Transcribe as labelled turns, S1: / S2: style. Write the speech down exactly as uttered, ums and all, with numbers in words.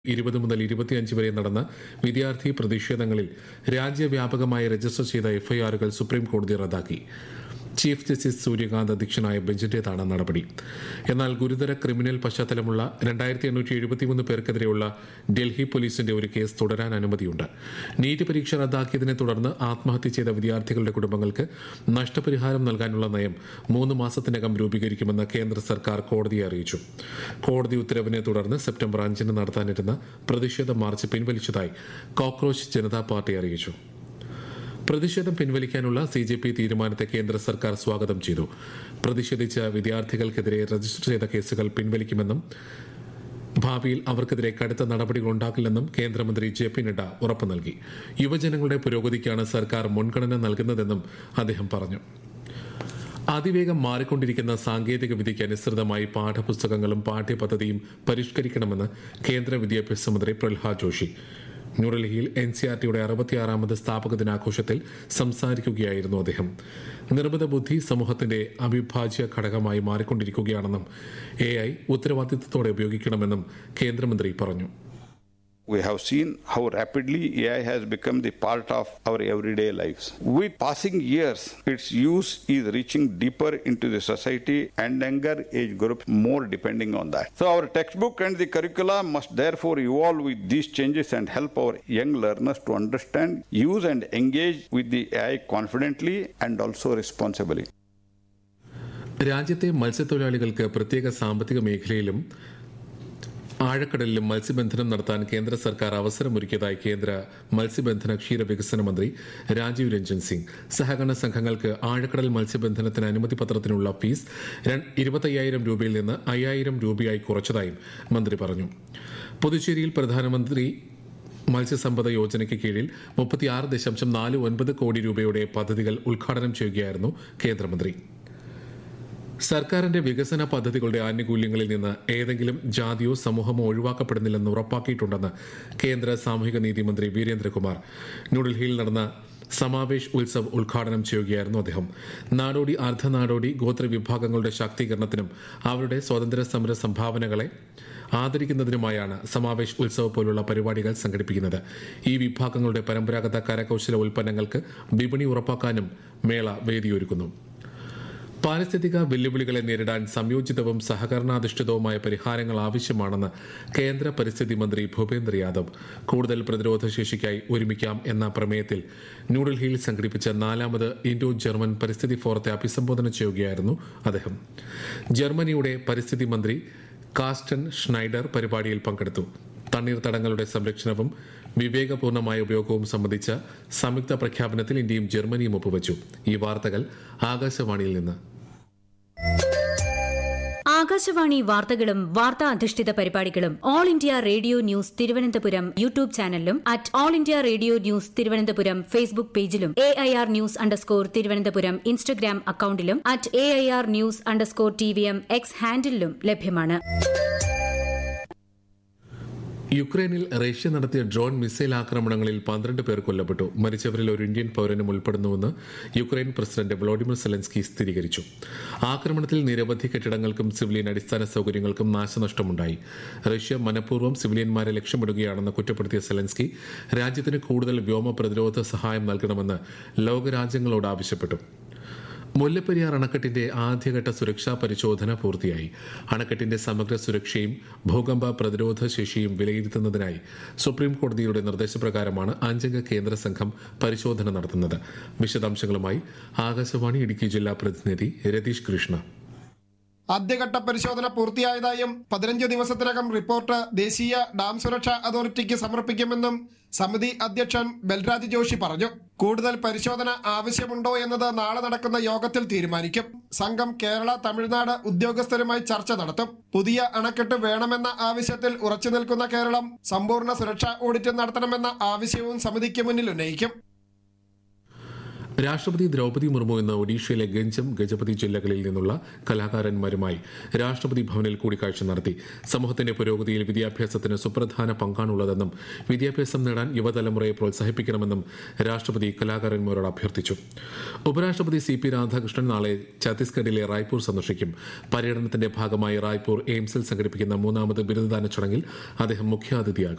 S1: ഇരുപത് മുതൽ ഇരുപത്തിയഞ്ച് വരെ നടന്ന വിദ്യാർത്ഥി പ്രതിഷേധങ്ങളിൽ രാജ്യവ്യാപകമായി രജിസ്റ്റർ ചെയ്ത എഫ്ഐആറുകൾ സുപ്രീം കോടതി റദ്ദാക്കി. ചീഫ് ജസ്റ്റിസ് സൂര്യകാന്ത് അധ്യക്ഷനായ ബെഞ്ചിന്റേതാണ് നടപടി. എന്നാൽ ഗുരുതര ക്രിമിനൽ പശ്ചാത്തലമുള്ള രണ്ടായിരത്തി എണ്ണൂറ്റി എഴുപത്തിമൂന്ന് പേർക്കെതിരെയുള്ള ഡൽഹി പോലീസിന്റെ ഒരു കേസ് തുടരാൻ അനുമതിയുണ്ട്. നീറ്റ് പരീക്ഷ റദ്ദാക്കിയതിനെ തുടർന്ന് ആത്മഹത്യ ചെയ്ത വിദ്യാർത്ഥികളുടെ കുടുംബങ്ങൾക്ക് നഷ്ടപരിഹാരം നൽകാനുള്ള നയം മൂന്ന് മാസത്തിനകം രൂപീകരിക്കുമെന്ന് കേന്ദ്ര സർക്കാർ കോടതിയെ അറിയിച്ചു. കോടതി ഉത്തരവിനെ തുടർന്ന് സെപ്റ്റംബർ അഞ്ചിന് നടത്താനിരുന്ന പ്രതിഷേധ മാർച്ച് പിൻവലിച്ചതായി കോക്രോച്ച് ജനതാ പാർട്ടി അറിയിച്ചു. പ്രതിഷേധം പിൻവലിക്കാനുള്ള സി ജെ പി തീരുമാനത്തെ കേന്ദ്ര സർക്കാർ സ്വാഗതം ചെയ്തു. പ്രതിഷേധിച്ച വിദ്യാർത്ഥികൾക്കെതിരെ രജിസ്റ്റർ ചെയ്ത കേസുകൾ പിൻവലിക്കുമെന്നും ഭാവിയിൽ അവർക്കെതിരെ കടുത്ത നടപടികൾ ഉണ്ടാക്കില്ലെന്നും കേന്ദ്രമന്ത്രി ജെ പി നഡ്ഡ ഉറപ്പു നൽകി. യുവജനങ്ങളുടെ പുരോഗതിക്കാണ് സർക്കാർ മുൻഗണന നൽകുന്നതെന്നും അദ്ദേഹം പറഞ്ഞു. അതിവേഗം മാറിക്കൊണ്ടിരിക്കുന്ന സാങ്കേതിക വിദ്യയ്ക്ക് അനുസൃതമായി പാഠപുസ്തകങ്ങളും പാഠ്യപദ്ധതിയും പരിഷ്കരിക്കണമെന്ന് കേന്ദ്ര വിദ്യാഭ്യാസ മന്ത്രി പ്രഹ്ലാദ് ജോഷി ന്യൂഡൽഹിയിൽ എൻ സി ആർ ടിയുടെ അറുപത്തിയാറാമത് സ്ഥാപക ദിനാഘോഷത്തിൽ സംസാരിക്കുകയായിരുന്നു അദ്ദേഹം. നിർമ്മിത ബുദ്ധി സമൂഹത്തിന്റെ അവിഭാജ്യ ഘടകമായി മാറിക്കൊണ്ടിരിക്കുകയാണെന്നും എ ഐ ഉത്തരവാദിത്തത്തോടെ ഉപയോഗിക്കണമെന്നും കേന്ദ്രമന്ത്രി പറഞ്ഞു.
S2: We have seen how rapidly A I has become the part of our everyday lives. With passing years, its use is reaching deeper into the society and younger age groups more depending on that. So our textbook and the curricula must therefore evolve with these changes and help our young learners to understand, use and engage with the A I confidently and also responsibly.
S1: രാജ്യത്തെ മത്സ്യത്തൊഴിലാളികൾക്ക് പ്രത്യേക സാമ്പത്തിക മേഖലയിലും ആഴക്കടലിലും മത്സ്യബന്ധനം നടത്താൻ കേന്ദ്ര സർക്കാർ അവസരമൊരുക്കിയതായി കേന്ദ്ര മത്സ്യബന്ധന ക്ഷീരവികസന മന്ത്രി രാജീവ് രഞ്ജൻ സിംഗ്. സഹകരണ സംഘങ്ങൾക്ക് ആഴക്കടൽ മത്സ്യബന്ധനത്തിന് അനുമതി പത്രത്തിനുള്ള ഫീസ് ഇരുപത്തയ്യായിരം രൂപയിൽ നിന്ന് അയ്യായിരം രൂപയായി കുറച്ചതായും മന്ത്രി പറഞ്ഞു. പുതുച്ചേരിയിൽ പ്രധാനമന്ത്രി മത്സ്യസമ്പദ യോജനയ്ക്ക് കീഴിൽ മുപ്പത്തിയാറ് ദശാംശം നാല് ഒൻപത് കോടി രൂപയുടെ പദ്ധതികൾ ഉദ്ഘാടനം ചെയ്യുകയായിരുന്നു കേന്ദ്രമന്ത്രി. സർക്കാരിന്റെ വികസന പദ്ധതികളുടെ ആനുകൂല്യങ്ങളിൽ നിന്ന് ഏതെങ്കിലും ജാതിയോ സമൂഹമോ ഒഴിവാക്കപ്പെടുന്നില്ലെന്ന് ഉറപ്പാക്കിയിട്ടുണ്ടെന്ന് കേന്ദ്ര സാമൂഹിക നീതി മന്ത്രി വീരേന്ദ്രകുമാർ ന്യൂഡൽഹിയിൽ നടന്ന സമാവേശ് ഉത്സവ് ഉദ്ഘാടനം ചെയ്യുകയായിരുന്നു അദ്ദേഹം. നാടോടി അർദ്ധനാടോടി ഗോത്ര വിഭാഗങ്ങളുടെ ശാക്തീകരണത്തിനും അവരുടെ സ്വാതന്ത്ര്യ സമര സംഭാവനകളെ ആദരിക്കുന്നതിനുമായാണ് സമാവേശ് ഉത്സവ് പോലുള്ള പരിപാടികൾ സംഘടിപ്പിക്കുന്നത്. ഈ വിഭാഗങ്ങളുടെ പരമ്പരാഗത കരകൌശല ഉൽപ്പന്നങ്ങൾക്ക് വിപണി ഉറപ്പാക്കാനും മേള വേദിയൊരുക്കുന്നു. പാരിസ്ഥിതിക വെല്ലുവിളികളെ നേരിടാൻ സംയോജിതവും സഹകരണാധിഷ്ഠിതവുമായ പരിഹാരങ്ങൾ ആവശ്യമാണെന്ന് കേന്ദ്ര പരിസ്ഥിതി മന്ത്രി ഭൂപേന്ദ്ര യാദവ്. കൂടുതൽ പ്രതിരോധ ശേഷിക്കായി ഒരുമിക്കാം എന്ന പ്രമേയത്തിൽ ന്യൂഡൽഹിയിൽ സംഘടിപ്പിച്ച നാലാമത് ഇൻഡോ ജർമ്മൻ പരിസ്ഥിതി ഫോറത്തെ അഭിസംബോധന ചെയ്യുകയായിരുന്നു അദ്ദേഹം. ജർമ്മനിയുടെ പരിസ്ഥിതി മന്ത്രി കാസ്റ്റൻ ഷ്നൈഡർ പരിപാടിയിൽ പങ്കെടുത്തു. തണ്ണീർത്തടങ്ങളുടെ സംരക്ഷണവും വിവേകപൂർണമായ ഉപയോഗവും സംബന്ധിച്ച സംയുക്ത പ്രഖ്യാപനത്തിൽ ഇന്ത്യയും ജർമ്മനിയും ഒപ്പുവച്ചു. ഈ വാർത്തകൾ ആകാശവാണിയിൽ നിന്ന്.
S3: ആകാശവാണി വാർത്തകളും വാർത്താ അധിഷ്ഠിത പരിപാടികളും all India radio news Thiruvananthapuram YouTube ചാനലിലും at all India radio news Thiruvananthapuram Facebook പേജിലും A I R news underscore Thiruvananthapuram Instagram അക്കൌണ്ടിലും at A I R news underscore T V M X ഹാൻഡിലും ലഭ്യമാണ്.
S1: യുക്രൈനിൽ റഷ്യ നടത്തിയ ഡ്രോൺ മിസൈൽ ആക്രമണങ്ങളിൽ പന്ത്രണ്ട് പേർ കൊല്ലപ്പെട്ടു. മരിച്ചവരിൽ ഒരു ഇന്ത്യൻ പൌരനും ഉൾപ്പെടുന്നുവെന്ന് യുക്രൈൻ പ്രസിഡന്റ് വ്ളോഡിമിർ സെലൻസ്കി സ്ഥിരീകരിച്ചു. ആക്രമണത്തിൽ നിരവധി കെട്ടിടങ്ങൾക്കും സിവിലിയൻ അടിസ്ഥാന സൌകര്യങ്ങൾക്കും നാശനഷ്ടമുണ്ടായി. റഷ്യ മനഃപൂർവ്വം സിവിലിയന്മാരെ ലക്ഷ്യമിടുകയാണെന്ന് കുറ്റപ്പെടുത്തിയ സെലൻസ്കി രാജ്യത്തിന് കൂടുതൽ വ്യോമ പ്രതിരോധ സഹായം നൽകണമെന്ന് ലോകരാജ്യങ്ങളോട് ആവശ്യപ്പെട്ടു. മുല്ലപ്പെരിയാർ അണക്കെട്ടിന്റെ ആദ്യഘട്ട സുരക്ഷാ പരിശോധന പൂർത്തിയായി. അണക്കെട്ടിന്റെ സമഗ്ര സുരക്ഷയും ഭൂകമ്പ പ്രതിരോധ ശേഷിയും വിലയിരുത്തുന്നതിനായി സുപ്രീം കോടതിയുടെ നിർദ്ദേശപ്രകാരമാണ് അഞ്ചംഗ കേന്ദ്ര സംഘം പരിശോധന നടത്തുന്നത്. വിശദാംശങ്ങളുമായി ആകാശവാണി ഇടുക്കി ജില്ലാ പ്രതിനിധി രതീഷ് കൃഷ്ണ.
S4: ആദ്യഘട്ട പരിശോധന പൂർത്തിയായതായും പതിനഞ്ച് ദിവസത്തിനകം റിപ്പോർട്ട് ദേശീയ ഡാം സുരക്ഷാ അതോറിറ്റിക്ക് സമർപ്പിക്കുമെന്നും സമിതി അധ്യക്ഷൻ ബൽരാജ് ജോഷി പറഞ്ഞു. കൂടുതൽ പരിശോധന ആവശ്യമുണ്ടോ എന്നത് നാളെ നടക്കുന്ന യോഗത്തിൽ തീരുമാനിക്കും. സംഘം കേരള, തമിഴ്നാട് ഉദ്യോഗസ്ഥരുമായി ചർച്ച നടത്തും. പുതിയ അണക്കെട്ട് വേണമെന്ന ആവശ്യത്തിൽ ഉറച്ചു നിൽക്കുന്ന കേരളം സമ്പൂർണ്ണ സുരക്ഷാ ഓഡിറ്റ് നടത്തണമെന്ന ആവശ്യവും സമിതിക്ക് മുന്നിൽ ഉന്നയിക്കും.
S1: രാഷ്ട്രപതി ദ്രൌപദി മുർമു ഇന്ന് ഒഡീഷയിലെ ഗഞ്ചം, ഗജപതി ജില്ലകളിൽ നിന്നുള്ള കലാകാരന്മാരുമായി രാഷ്ട്രപതി ഭവനിൽ കൂടിക്കാഴ്ച നടത്തി. സമൂഹത്തിന്റെ പുരോഗതിയിൽ വിദ്യാഭ്യാസത്തിന് സുപ്രധാന പങ്കാണുള്ളതെന്നും വിദ്യാഭ്യാസം നേടാൻ യുവതലമുറയെ പ്രോത്സാഹിപ്പിക്കണമെന്നും രാഷ്ട്രപതി കലാകാരന്മാരോട് അഭ്യർത്ഥിച്ചു. ഉപരാഷ്ട്രപതി സി പി രാധാകൃഷ്ണൻ നാളെ ഛത്തീസ്ഗഡിലെ റായ്പൂർ സന്ദർശിക്കും. പര്യടനത്തിന്റെ ഭാഗമായി റായ്പൂർ എയിംസിൽ സംഘടിപ്പിക്കുന്ന മൂന്നാമത് ബിരുദദാന ചടങ്ങിൽ അദ്ദേഹം മുഖ്യാതിഥിയാകും.